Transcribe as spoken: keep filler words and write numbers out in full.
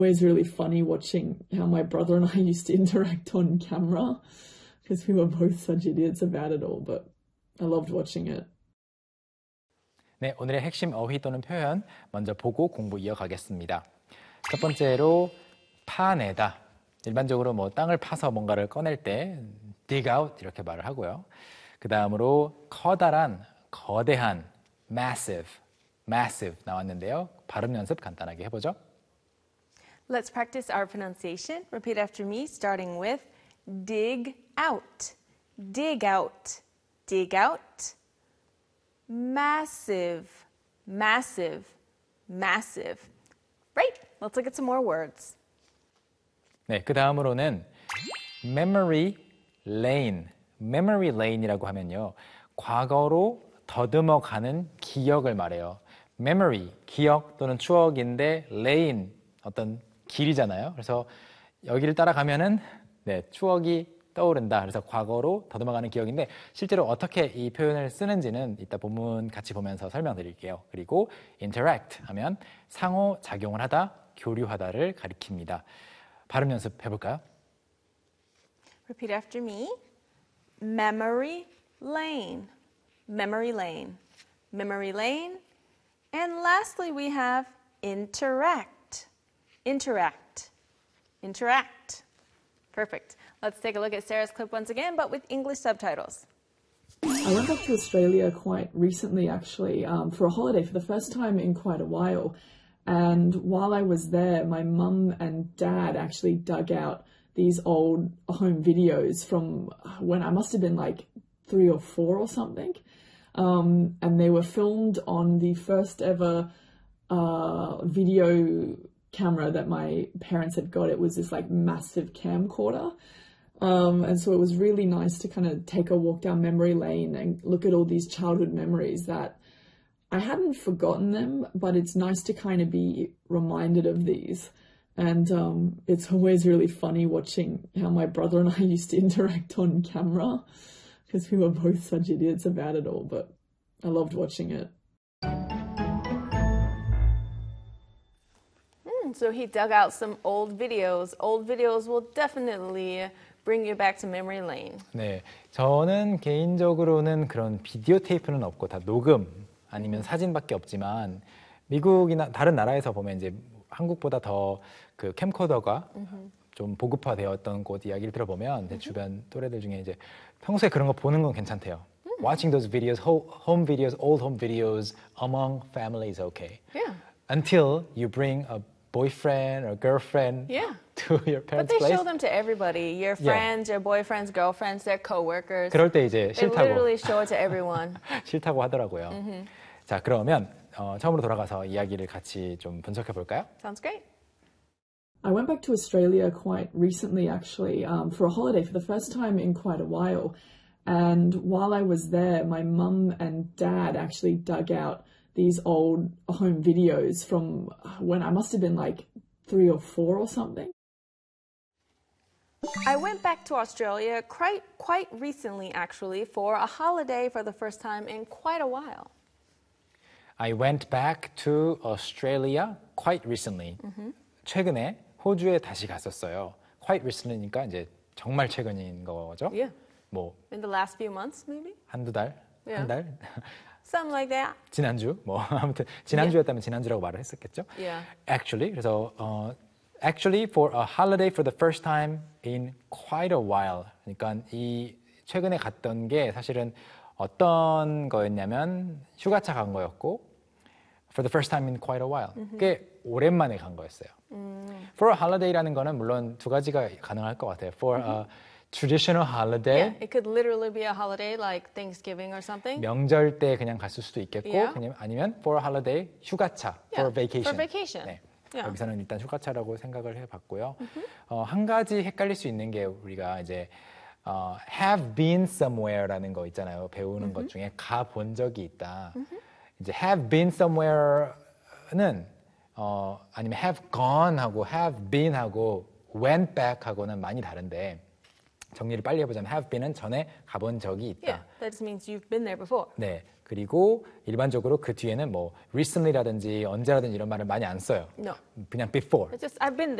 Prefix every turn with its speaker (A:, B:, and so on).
A: Always really funny watching how my brother and I used to interact on camera because we were both such idiots about it all, but I loved watching it.
B: 네, 오늘의 핵심 어휘 또는 표현 먼저 보고 공부 이어가겠습니다. 첫 번째로 파내다. 일반적으로 뭐 땅을 파서 뭔가를 꺼낼 때 dig out 이렇게 말을 하고요. 그 다음으로 커다란, 거대한 massive, massive 나왔는데요. 발음 연습 간단하게 해보죠.
C: Let's practice our pronunciation. Repeat after me, starting with dig out, dig out, dig out. Massive, massive, massive. Right, let's look at some more words.
B: 네, 그 다음으로는 memory lane, memory lane이라고 하면요. 과거로 더듬어가는 기억을 말해요. memory, 기억 또는 추억인데 lane, 어떤 길이잖아요. 그래서 여기를 따라가면은 네, 추억이 떠오른다. 그래서 과거로 더듬어가는 기억인데 실제로 어떻게 이 표현을 쓰는지는 이따 본문 같이 보면서 설명드릴게요. 그리고 interact 하면 상호작용을 하다, 교류하다를 가리킵니다. 발음 연습 해볼까요?
C: Repeat after me. Memory lane, memory lane, memory lane. And lastly, we have interact, interact, interact. Perfect. Let's take a look at Sarah's clip once again, but with English subtitles.
A: I went back to Australia quite recently, actually, um, for a holiday for the first time in quite a while. And while I was there, my mum and dad actually dug out these old home videos from when I must have been like three or four or something. Um, and they were filmed on the first ever uh, video camera that my parents had got. It was this like massive camcorder. Um, and so it was really nice to kind of take a walk down memory lane and look at all these childhood memories that I hadn't forgotten them, but it's nice to kind of be reminded of these. And um, it's always really funny watching how my brother and I used to interact on camera because we were both such idiots about it all, but I loved watching it.
C: Mm, so he dug out some old videos. Old videos will definitely bring you back to memory lane.
B: 네, 저는 개인적으로는 그런 비디오 테이프는 없고 다 녹음 아니면 사진밖에 없지만 미국이나 다른 나라에서 보면 이제 한국보다 더 그 캠코더가 mm-hmm. 좀 보급화되었던 곳 이야기를 들어보면 제 주변 또래들 중에 이제 평소에 그런 거 보는 건 괜찮대요. Mm. Watching those videos, home videos, old home videos among family is okay.
C: Yeah.
B: Until you bring a boyfriend or girlfriend
C: yeah.
B: to your parents'
C: But they
B: place.
C: show them to everybody. Your friends, yeah. your boyfriends, girlfriends, their coworkers.
B: 그럴 때 이제 싫다고.
C: They literally show it to everyone.
B: 싫다고 하더라고요. Mm-hmm. 자, 그러면 어, 처음으로 돌아가서 이야기를 같이 좀 분석해 볼까요?
C: Sounds great.
A: I went back to Australia quite recently, actually, um, for a holiday for the first time in quite a while. And while I was there, my mum and dad actually dug out these old home videos from when I must have been like three or four or something.
C: I went back to Australia quite, quite recently, actually, for a holiday for the first time in quite a while.
B: I went back to Australia quite recently. Mm-hmm. 최근에 호주에 다시 갔었어요. Quite recently니까 이제 정말 최근인 거죠?
C: Yeah.
B: 뭐
C: In the last few months, maybe?
B: 한두 달?
C: Yeah.
B: 한 달?
C: Something like that.
B: 지난주? 뭐 아무튼 지난주였다면 yeah. 지난주라고 말을 했었겠죠?
C: Yeah.
B: Actually, 그래서 어, actually for a holiday for the first time in quite a while. 그러니까 이 최근에 갔던 게 사실은 어떤 거였냐면 휴가차 간 거였고 for the first time in quite a while. Mm-hmm. 꽤 오랜만에 간 거였어요. Mm. For a holiday라는 거는 물론 두 가지가 가능할 것 같아요. For mm-hmm. a traditional holiday.
C: Yeah, it could literally be a holiday like Thanksgiving or something.
B: 명절 때 그냥 갔을 수도 있겠고
C: Yeah.
B: 그냥 아니면 for a holiday 휴가차.
C: Yeah,
B: for vacation.
C: For vacation.
B: 네.
C: Yeah.
B: 여기서는 일단 휴가차라고 생각을 해봤고요.
C: Mm-hmm.
B: 어, 한 가지 헷갈릴 수 있는 게 우리가 이제 어, have been somewhere라는 거 있잖아요. 배우는 mm-hmm. 것 중에 가본 적이 있다. Mm-hmm. 이제 have been somewhere는 어, 아니면 have gone 하고 have been 하고 went back 하고는 많이 다른데 정리를 빨리 해보자면 have been은 전에 가본 적이 있다.
C: Yeah, that just means you've been there before.
B: 네, 그리고 일반적으로 그 뒤에는 뭐 recently라든지 언제라든지 이런 말을 많이 안 써요.
C: No.
B: 그냥 before.
C: It's just I've been